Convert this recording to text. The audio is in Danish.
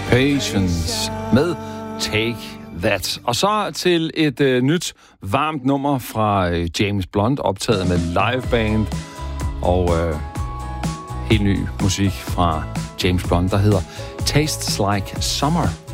Patience med Take That. Og så til et nyt varmt nummer fra James Blunt, optaget med liveband, og helt ny musik fra James Blunt, der hedder Tastes Like Summer.